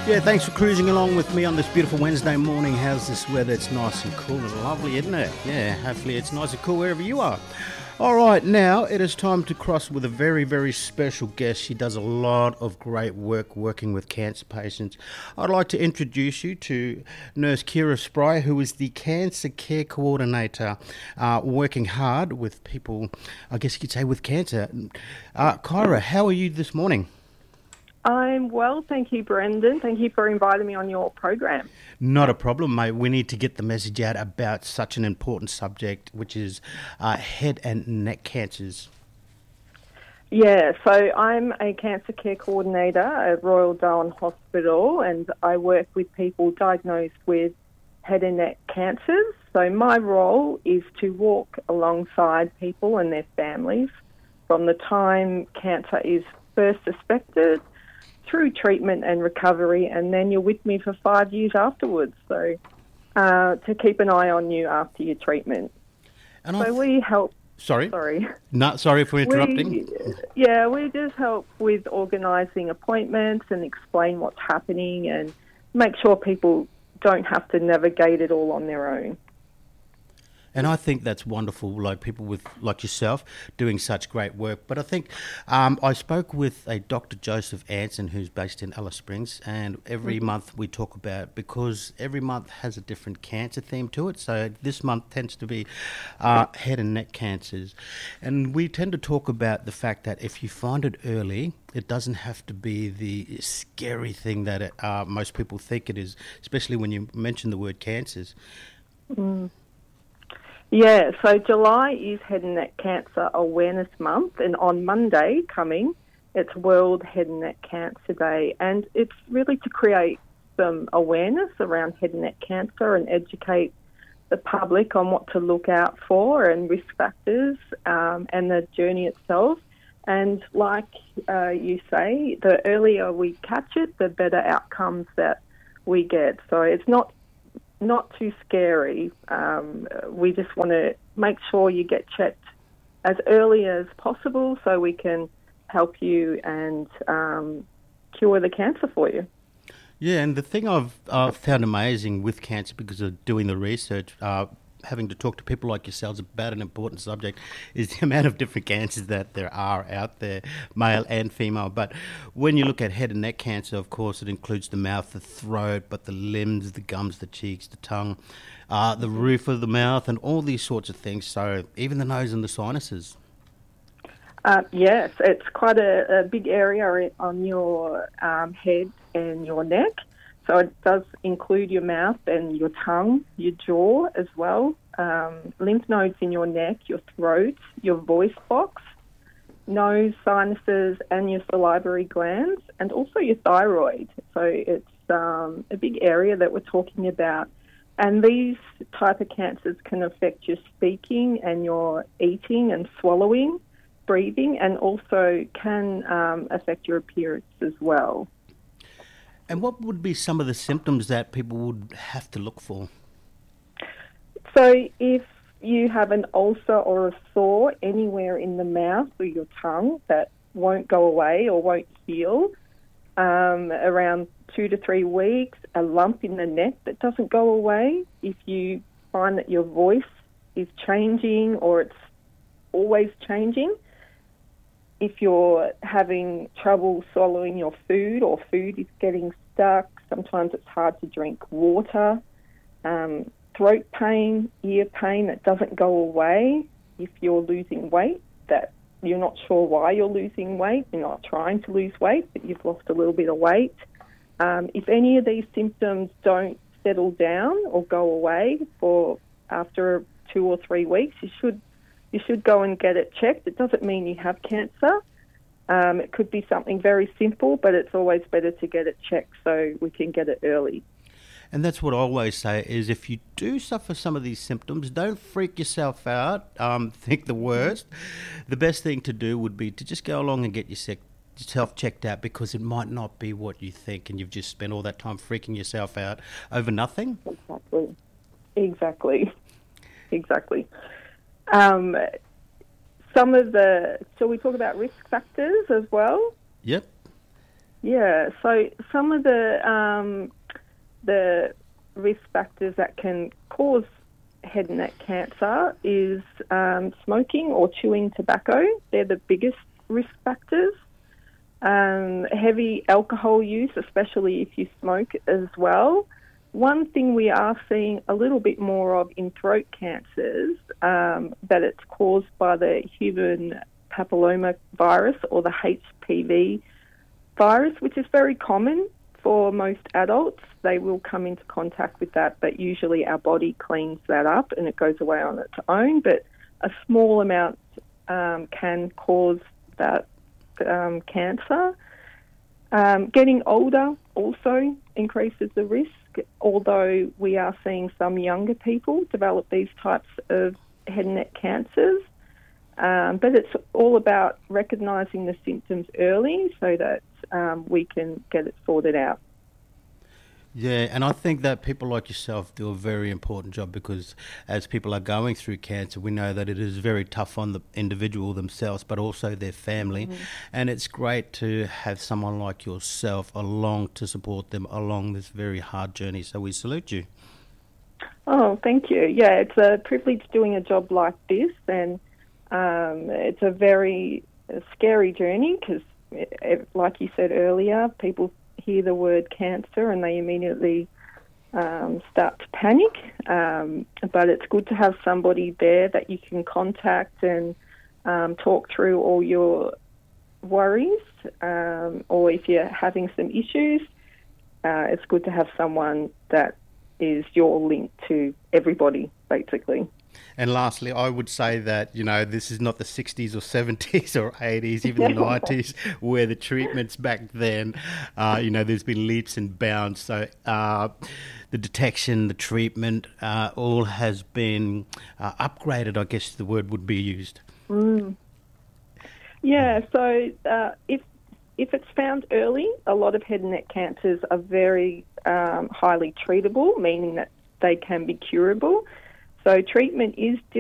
Yeah, thanks for cruising along with me on this beautiful Wednesday morning. How's this weather? It's nice and cool and lovely, isn't it? Yeah, hopefully it's nice and cool wherever you are. All right, now it is time to cross with a very, very special guest. She does a lot of great work working with cancer patients. I'd like to introduce you to Nurse Kira Spry, who is the Cancer Care Coordinator, working hard with people, I guess you could say, with cancer. Kyra, how are you this morning? I'm well, thank you, Brendan. Thank you for inviting me on your program. Not a problem, mate. We need to get the message out about such an important subject, which is head and neck cancers. Yeah, so I'm a cancer care coordinator at Royal Darwin Hospital, and I work with people diagnosed with head and neck cancers. So my role is to walk alongside people and their families from the time cancer is first suspected through treatment and recovery, and then you're with me for 5 years afterwards. So to keep an eye on you after your treatment. And we help. Sorry? Sorry. No, sorry for interrupting. We just help with organising appointments and explain what's happening and make sure people don't have to navigate it all on their own. And I think that's wonderful, like people with like yourself doing such great work. But I think I spoke with a Dr. Joseph Anson, who's based in Alice Springs, and every month we talk about, because every month has a different cancer theme to it. So this month tends to be head and neck cancers. And we tend to talk about the fact that if you find it early, it doesn't have to be the scary thing that most people think it is, especially when you mention the word cancers. Yeah, so July is Head and Neck Cancer Awareness Month, and on Monday coming, it's World Head and Neck Cancer Day, and it's really to create some awareness around head and neck cancer and educate the public on what to look out for and risk factors and the journey itself. And like you say, the earlier we catch it, the better outcomes that we get. So it's not too scary. We just want to make sure you get checked as early as possible so we can help you and cure the cancer for you. Yeah, and the thing I've found amazing with cancer, because of doing the research, having to talk to people like yourselves about an important subject, is the amount of different cancers that there are out there, male and female. But when you look at head and neck cancer, of course, it includes the mouth, the throat, but the limbs, the gums, the cheeks, the tongue, the roof of the mouth, and all these sorts of things. So even the nose and the sinuses. Yes, it's quite a big area on your head and your neck. So it does include your mouth and your tongue, your jaw as well, lymph nodes in your neck, your throat, your voice box, nose, sinuses, and your salivary glands, and also your thyroid. So it's a big area that we're talking about. And these type of cancers can affect your speaking and your eating and swallowing, breathing, and also can affect your appearance as well. And what would be some of the symptoms that people would have to look for? So if you have an ulcer or a sore anywhere in the mouth or your tongue that won't go away or won't heal, around 2 to 3 weeks, a lump in the neck that doesn't go away, if you find that your voice is changing or it's always changing, if you're having trouble swallowing your food or food is getting stuck, sometimes it's hard to drink water, throat pain, ear pain that doesn't go away, if you're losing weight, that you're not sure why you're losing weight, you're not trying to lose weight, but you've lost a little bit of weight. If any of these symptoms don't settle down or go away after 2 or 3 weeks, you should go and get it checked. It doesn't mean you have cancer. It could be something very simple, but it's always better to get it checked so we can get it early. And that's what I always say, is if you do suffer some of these symptoms, don't freak yourself out, think the worst. The best thing to do would be to just go along and get yourself checked out, because it might not be what you think and you've just spent all that time freaking yourself out over nothing. Exactly. Shall we talk about risk factors as well? Yep. Yeah, so some of the risk factors that can cause head and neck cancer is smoking or chewing tobacco. They're the biggest risk factors. Heavy alcohol use, especially if you smoke as well. One thing we are seeing a little bit more of in throat cancers, that it's caused by the human papilloma virus or the HPV virus, which is very common for most adults. They will come into contact with that, but usually our body cleans that up and it goes away on its own. But a small amount can cause that cancer. Getting older also increases the risk, although we are seeing some younger people develop these types of head and neck cancers. But it's all about recognising the symptoms early so that we can get it sorted out. Yeah, and I think that people like yourself do a very important job because as people are going through cancer, we know that it is very tough on the individual themselves, but also their family. Mm-hmm. And it's great to have someone like yourself along to support them along this very hard journey. So we salute you. Oh, thank you. Yeah, it's a privilege doing a job like this, and it's a very scary journey because, like you said earlier, people hear the word cancer and they immediately start to panic. But it's good to have somebody there that you can contact and talk through all your worries, or if you're having some issues, it's good to have someone that is your link to everybody, basically. And lastly, I would say that, this is not the 60s or 70s or 80s, even the 90s, where the treatments back then, there's been leaps and bounds. So the detection, the treatment, all has been upgraded, I guess the word would be used. Mm. Yeah, so if it's found early, a lot of head and neck cancers are very highly treatable, meaning that they can be curable. So treatment is